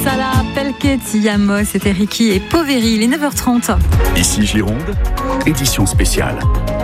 Salah, Pelket, Yamos, c'était Ricky et Poveri, il est 9h30. Ici Gironde, édition spéciale.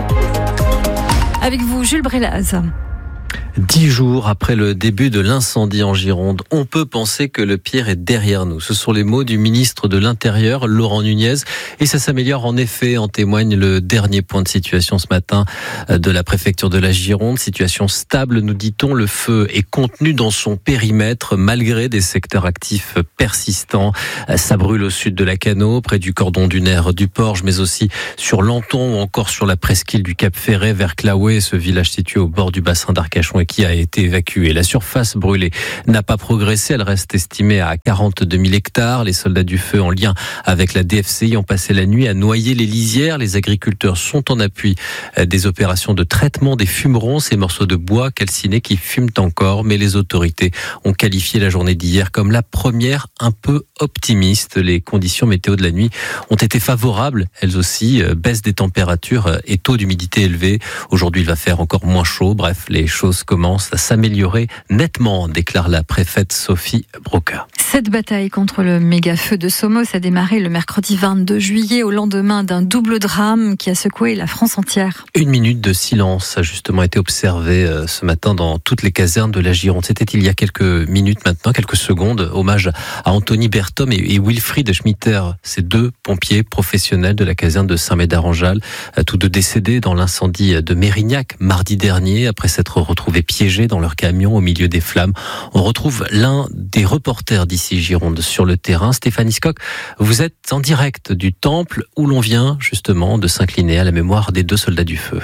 Avec vous, Jules Brélaz. 10 jours après le début de l'incendie en Gironde, on peut penser que le pire est derrière nous. Ce sont les mots du ministre de l'Intérieur, Laurent Nunez, et ça s'améliore en effet, en témoigne le dernier point de situation ce matin de la préfecture de la Gironde. Situation stable, nous dit-on, le feu est contenu dans son périmètre malgré des secteurs actifs persistants. Ça brûle au sud de la Cano, près du cordon dunaire du Porge, mais aussi sur Lanton ou encore sur la presqu'île du Cap Ferret vers Claouet, ce village situé au bord du bassin d'Arcachon et qui a été évacué. La surface brûlée n'a pas progressé, elle reste estimée à 42 000 hectares. Les soldats du feu en lien avec la DFCI ont passé la nuit à noyer les lisières. Les agriculteurs sont en appui des opérations de traitement des fumerons, ces morceaux de bois calcinés qui fument encore, mais les autorités ont qualifié la journée d'hier comme la première un peu optimiste. Les conditions météo de la nuit ont été favorables, elles aussi, baisse des températures et taux d'humidité élevé. Aujourd'hui, il va faire encore moins chaud. Bref, les choses commence à s'améliorer nettement, déclare la préfète Sophie Broca. Cette bataille contre le méga-feu de Somos a démarré le mercredi 22 juillet au lendemain d'un double drame qui a secoué la France entière. 1 minute de silence a justement été observée ce matin dans toutes les casernes de la Gironde. C'était il y a quelques minutes maintenant, quelques secondes. Hommage à Anthony Berthom et Wilfried Schmitter, ces deux pompiers professionnels de la caserne de Saint-Médard-en-Jalles, tous deux décédés dans l'incendie de Mérignac mardi dernier après s'être retrouvés piégés dans leur camion au milieu des flammes. On retrouve l'un des reporters d'ici Gironde sur le terrain. Stéphanie Skock, vous êtes en direct du temple où l'on vient justement de s'incliner à la mémoire des deux soldats du feu.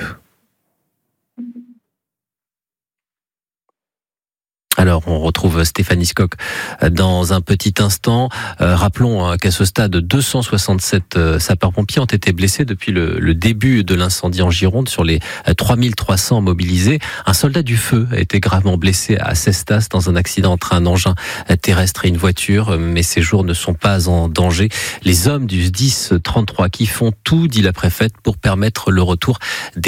Alors, on retrouve Stéphanie Skock dans un petit instant. Rappelons qu'à ce stade, 267 sapeurs-pompiers ont été blessés depuis le début de l'incendie en Gironde. Sur les 3300 mobilisés, un soldat du feu a été gravement blessé à Cestas dans un accident entre un engin terrestre et une voiture. Mais ces jours ne sont pas en danger. Les hommes du SDIS 33 qui font tout, dit la préfète, pour permettre le retour des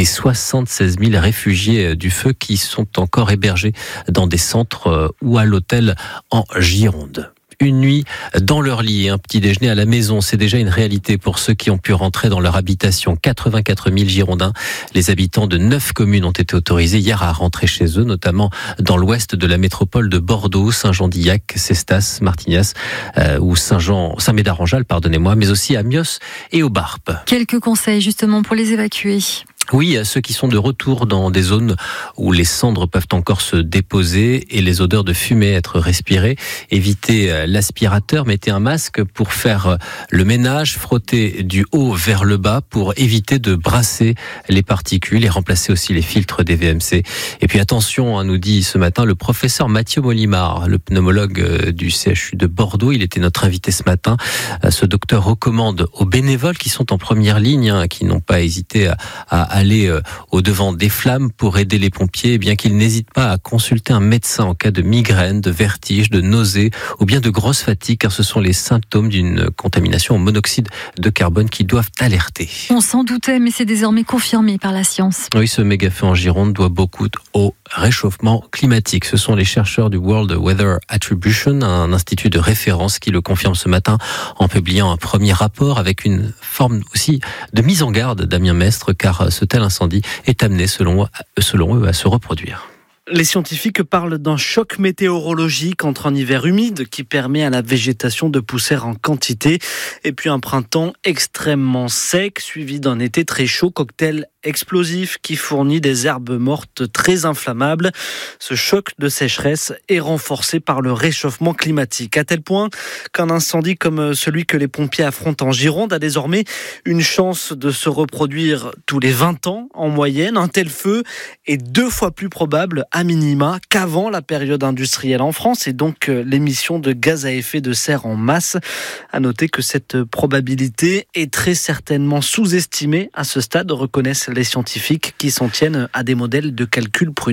76 000 réfugiés du feu qui sont encore hébergés dans des centres ou à l'hôtel en Gironde. Une nuit dans leur lit et un petit déjeuner à la maison, c'est déjà une réalité pour ceux qui ont pu rentrer dans leur habitation. 84 000 Girondins, les habitants de 9 communes ont été autorisés hier à rentrer chez eux, notamment dans l'ouest de la métropole de Bordeaux, Saint-Jean-d'Illac, Cestas, Martignas ou Saint-Médard-en-Jalles, mais aussi à Mios et au Barp. Quelques conseils justement pour les évacuer. Oui, à ceux qui sont de retour dans des zones où les cendres peuvent encore se déposer et les odeurs de fumée être respirées. Évitez l'aspirateur, mettez un masque pour faire le ménage, frottez du haut vers le bas pour éviter de brasser les particules et remplacer aussi les filtres des VMC. Et puis attention, nous dit ce matin le professeur Mathieu Molimar, le pneumologue du CHU de Bordeaux. Il était notre invité ce matin. Ce docteur recommande aux bénévoles qui sont en première ligne, qui n'ont pas hésité à aller au-devant des flammes pour aider les pompiers, eh bien qu'ils n'hésitent pas à consulter un médecin en cas de migraine, de vertige, de nausée ou bien de grosse fatigue, car ce sont les symptômes d'une contamination au monoxyde de carbone qui doivent alerter. On s'en doutait, mais c'est désormais confirmé par la science. Oui, ce méga-feu en Gironde doit beaucoup au réchauffement climatique. Ce sont les chercheurs du World Weather Attribution, un institut de référence qui le confirme ce matin en publiant un premier rapport avec une forme aussi de mise en garde d'Damien Mestre, car ce tel incendie est amené, selon eux, à se reproduire. Les scientifiques parlent d'un choc météorologique entre un hiver humide qui permet à la végétation de pousser en quantité et puis un printemps extrêmement sec suivi d'un été très chaud, cocktail explosif qui fournit des herbes mortes très inflammables. Ce choc de sécheresse est renforcé par le réchauffement climatique, à tel point qu'un incendie comme celui que les pompiers affrontent en Gironde a désormais une chance de se reproduire tous les 20 ans en moyenne. Un tel feu est 2 fois plus probable à minima qu'avant la période industrielle en France et donc l'émission de gaz à effet de serre en masse. À noter que cette probabilité est très certainement sous-estimée à ce stade, reconnaissent les scientifiques qui s'en tiennent à des modèles de calcul prudents.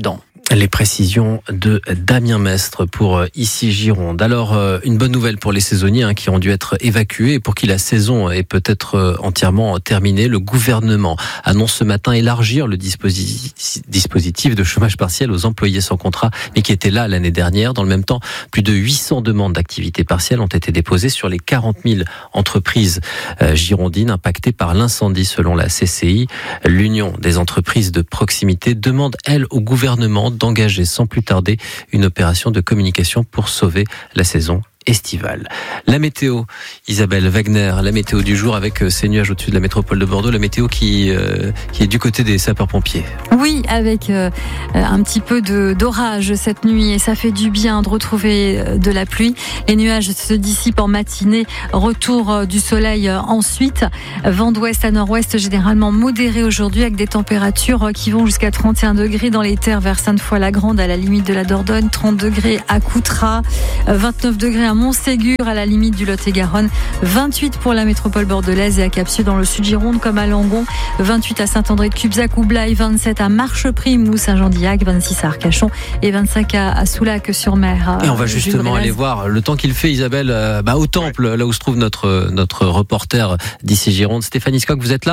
Les précisions de Damien Mestre pour Ici Gironde. Alors, une bonne nouvelle pour les saisonniers qui ont dû être évacués et pour qui la saison est peut-être entièrement terminée. Le gouvernement annonce ce matin élargir le dispositif de chômage partiel aux employés sans contrat, mais qui étaient là l'année dernière. Dans le même temps, plus de 800 demandes d'activité partielle ont été déposées sur les 40 000 entreprises girondines impactées par l'incendie, selon la CCI. L'Union des entreprises de proximité demande, elle, au gouvernement d'engager sans plus tarder une opération de communication pour sauver la saison estivale. La météo, Isabelle Wagner, la météo du jour avec ces nuages au-dessus de la métropole de Bordeaux, la météo qui est du côté des sapeurs-pompiers. Oui, avec un petit peu d'orage cette nuit et ça fait du bien de retrouver de la pluie. Les nuages se dissipent en matinée, retour du soleil ensuite. Vent d'ouest à nord-ouest généralement modéré aujourd'hui avec des températures qui vont jusqu'à 31 degrés dans les terres vers Sainte-Foy-la-Grande à la limite de la Dordogne, 30 degrés à Coutras, 29 degrés à Montségur à la limite du Lot-et-Garonne, 28 pour la métropole bordelaise et à Capsieux dans le sud Gironde comme à Langon, 28 à Saint-André de Cubzac ou Blaye, 27 à Marcheprime ou Saint-Jean-d'Illac, 26 à Arcachon et 25 à Soulac-sur-Mer. Et on va justement aller voir le temps qu'il fait, Isabelle, au Temple, là où se trouve notre reporter d'Ici Gironde. Stéphanie Scott, vous êtes là ?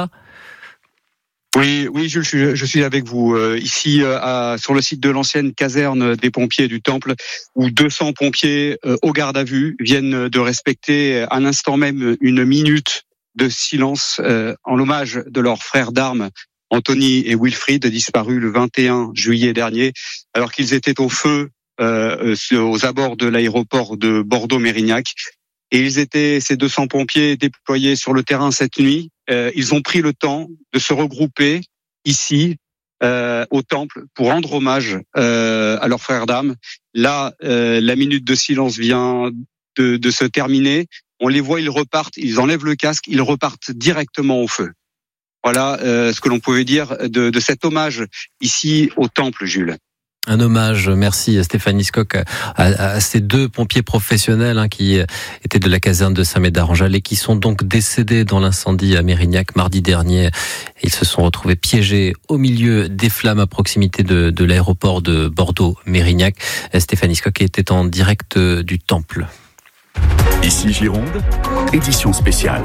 Oui, Jules, je suis avec vous ici sur le site de l'ancienne caserne des pompiers du Temple, où 200 pompiers au garde à vue viennent de respecter à l'instant même une minute de silence en l'hommage de leurs frères d'armes, Anthony et Wilfried, disparus le 21 juillet dernier, alors qu'ils étaient au feu aux abords de l'aéroport de Bordeaux-Mérignac. Et ces 200 pompiers déployés sur le terrain cette nuit. Ils ont pris le temps de se regrouper ici, au Temple, pour rendre hommage à leurs frères d'armes. Là, la minute de silence vient de se terminer. On les voit, ils repartent, ils enlèvent le casque, ils repartent directement au feu. Voilà ce que l'on pouvait dire de cet hommage ici au Temple, Jules. Un hommage, merci Stéphanie Scott, à ces deux pompiers professionnels qui étaient de la caserne de Saint-Médard-en-Jalles et qui sont donc décédés dans l'incendie à Mérignac mardi dernier. Ils se sont retrouvés piégés au milieu des flammes à proximité de l'aéroport de Bordeaux-Mérignac. Stéphanie Scott qui était en direct du Temple. Ici Gironde, édition spéciale.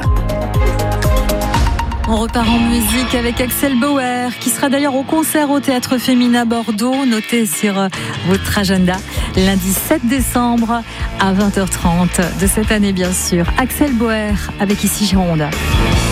On repart en musique avec Axel Bauer, qui sera d'ailleurs au concert au Théâtre Féminin Bordeaux. Notez sur votre agenda, lundi 7 décembre à 20h30 de cette année, bien sûr. Axel Bauer avec Ici Gironde.